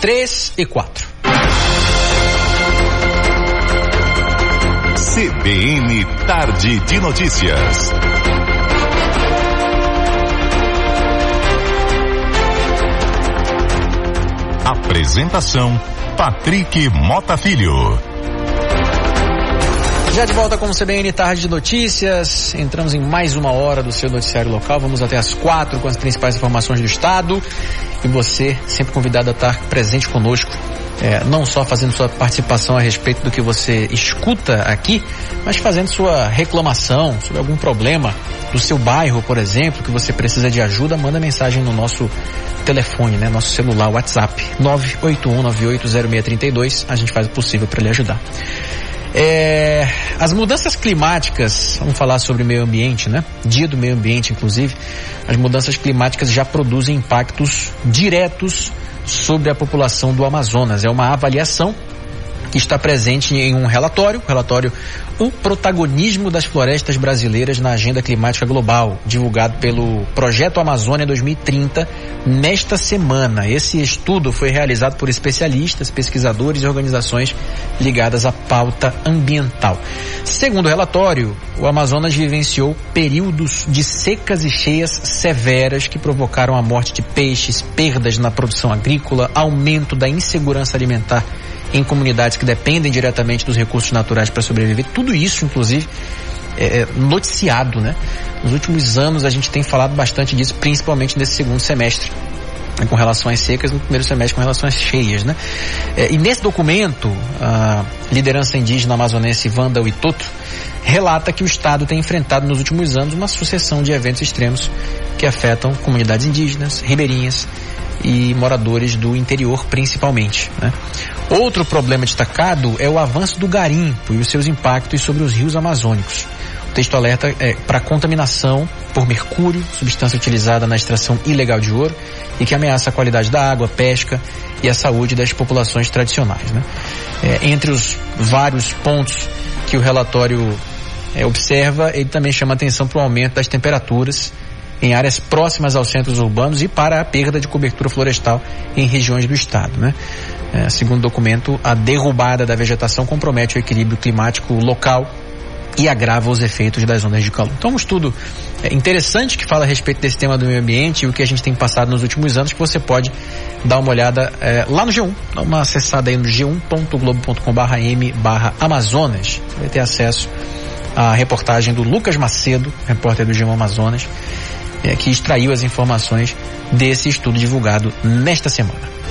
3:04. CBN Tarde de Notícias. Apresentação: Patrick Mota Filho. Já de volta com o CBN Tarde de Notícias, entramos em mais uma hora do seu noticiário local, vamos até às 4 com as principais informações do estado e você sempre convidado a estar presente conosco, não só fazendo sua participação a respeito do que você escuta aqui, mas fazendo sua reclamação sobre algum problema do seu bairro, por exemplo, que você precisa de ajuda, manda mensagem no nosso telefone, nosso celular, WhatsApp, 981980632, a gente faz o possível para lhe ajudar. As mudanças climáticas, vamos falar sobre meio ambiente, Dia do meio ambiente, inclusive. As mudanças climáticas já produzem impactos diretos sobre a população do Amazonas. É uma avaliação que está presente em um relatório, O Protagonismo das Florestas Brasileiras na Agenda Climática Global, divulgado pelo Projeto Amazônia 2030 nesta semana. Esse estudo foi realizado por especialistas, pesquisadores e organizações ligadas à pauta ambiental. Segundo o relatório, o Amazonas vivenciou períodos de secas e cheias severas que provocaram a morte de peixes, perdas na produção agrícola, aumento da insegurança alimentar em comunidades que dependem diretamente dos recursos naturais para sobreviver. Tudo isso, inclusive, é noticiado, Nos últimos anos a gente tem falado bastante disso, principalmente nesse segundo semestre, com relação às secas, no primeiro semestre com relação às cheias, E nesse documento, a liderança indígena amazonense Wanda Witoto relata que o Estado tem enfrentado nos últimos anos uma sucessão de eventos extremos que afetam comunidades indígenas, ribeirinhas e moradores do interior principalmente, Outro problema destacado é o avanço do garimpo e os seus impactos sobre os rios amazônicos. O texto alerta para contaminação por mercúrio, substância utilizada na extração ilegal de ouro e que ameaça a qualidade da água, pesca e a saúde das populações tradicionais, Entre os vários pontos que o relatório observa, ele também chama atenção para o aumento das temperaturas em áreas próximas aos centros urbanos e para a perda de cobertura florestal em regiões do estado, Segundo o documento, a derrubada da vegetação compromete o equilíbrio climático local e agrava os efeitos das ondas de calor. Então, um estudo interessante que fala a respeito desse tema do meio ambiente e o que a gente tem passado nos últimos anos, que você pode dar uma olhada lá no G1, dá uma acessada aí no g1.globo.com/m/Amazonas. Você vai ter acesso à reportagem do Lucas Macedo, repórter do G1 Amazonas, que extraiu as informações desse estudo divulgado nesta semana.